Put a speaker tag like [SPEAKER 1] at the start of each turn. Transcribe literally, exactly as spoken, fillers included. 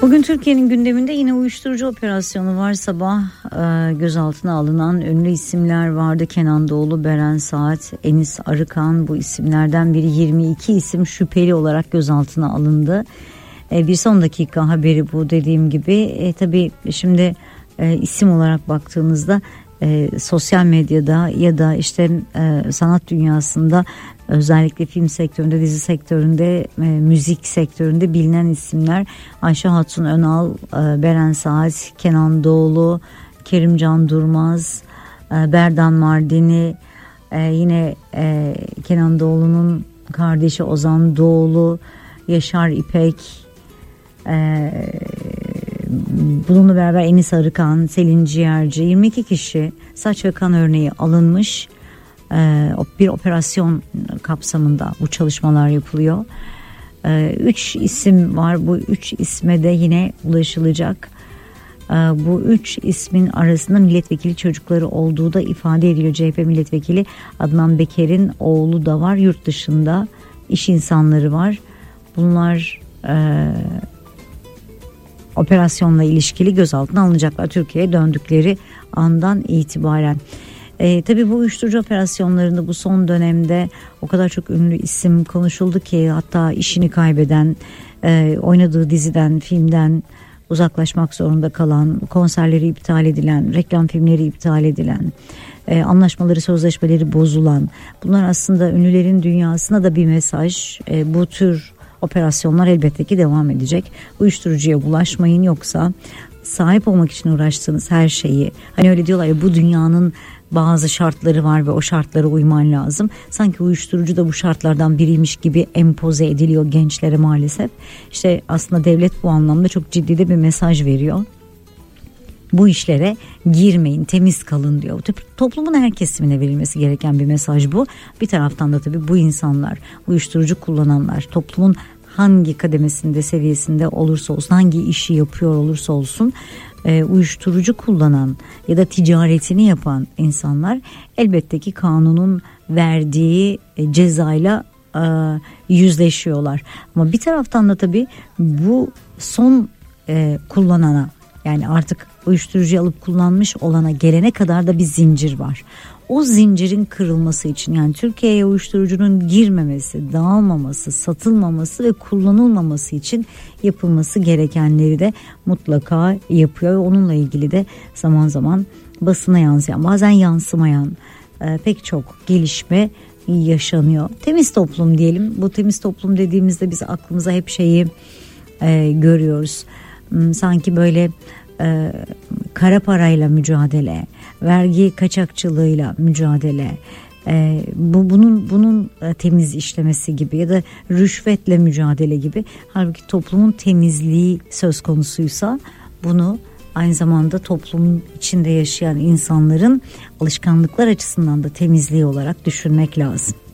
[SPEAKER 1] Bugün Türkiye'nin gündeminde yine uyuşturucu operasyonu var. Sabah e, gözaltına alınan ünlü isimler vardı. Kenan Doğulu, Beren Saat, Enis Arıkan, bu isimlerden biri. Yirmi iki isim şüpheli olarak gözaltına alındı. E, bir son dakika haberi bu, dediğim gibi. E, tabii şimdi e, isim olarak baktığınızda e, sosyal medyada ya da işte e, sanat dünyasında, özellikle film sektöründe, dizi sektöründe, e, müzik sektöründe bilinen isimler: Ayşe Hatun Önal, e, Beren Saat, Kenan Doğulu, Kerimcan Durmaz, e, Berdan Mardini, e, yine e, Kenan Doğulu'nun kardeşi Ozan Doğulu, Yaşar İpek, e, bununla beraber Enis Arıkan, Selin Ciğerci, yirmi iki kişi saç ve kan örneği alınmış. Bir operasyon kapsamında bu çalışmalar yapılıyor. Üç isim var. Bu üç isme de yine ulaşılacak. Bu üç ismin arasında milletvekili çocukları olduğu da ifade ediliyor. C H P milletvekili Adnan Beker'in oğlu da var. Yurt dışında iş insanları var. Bunlar e, operasyonla ilişkili gözaltına alınacaklar Türkiye'ye döndükleri andan itibaren. E, tabii bu uyuşturucu operasyonlarında bu son dönemde o kadar çok ünlü isim konuşuldu ki, hatta işini kaybeden, e, oynadığı diziden, filmden uzaklaşmak zorunda kalan, konserleri iptal edilen, reklam filmleri iptal edilen, e, anlaşmaları, sözleşmeleri bozulan, bunlar aslında ünlülerin dünyasına da bir mesaj. E, bu tür operasyonlar elbette ki devam edecek. Uyuşturucuya bulaşmayın, yoksa sahip olmak için uğraştığınız her şeyi, hani öyle diyorlar ya, bu dünyanın bazı şartları var ve o şartlara uyman lazım. Sanki uyuşturucu da bu şartlardan biriymiş gibi empoze ediliyor gençlere maalesef. İşte aslında devlet bu anlamda çok ciddi de bir mesaj veriyor. Bu işlere girmeyin, temiz kalın diyor. Toplumun her kesimine verilmesi gereken bir mesaj bu. Bir taraftan da tabii bu insanlar, uyuşturucu kullananlar, toplumun hangi kademesinde, seviyesinde olursa olsun, hangi işi yapıyor olursa olsun, e, uyuşturucu kullanan ya da ticaretini yapan insanlar elbette ki kanunun verdiği e, cezayla e, yüzleşiyorlar. Ama bir taraftan da tabii bu son e, kullanana, yani artık uyuşturucu alıp kullanmış olana gelene kadar da bir zincir var. O zincirin kırılması için, yani Türkiye'ye uyuşturucunun girmemesi, dağılmaması, satılmaması ve kullanılmaması için yapılması gerekenleri de mutlaka yapıyor. Onunla ilgili de zaman zaman basına yansıyan, bazen yansımayan e, pek çok gelişme yaşanıyor. Temiz toplum diyelim. Bu temiz toplum dediğimizde biz aklımıza hep şeyi e, görüyoruz. Sanki böyle e, kara parayla mücadele, vergi kaçakçılığıyla mücadele, e, bu bunun bunun temiz işlemesi gibi ya da rüşvetle mücadele gibi. Halbuki toplumun temizliği söz konusuysa bunu aynı zamanda toplumun içinde yaşayan insanların alışkanlıklar açısından da temizliği olarak düşünmek lazım.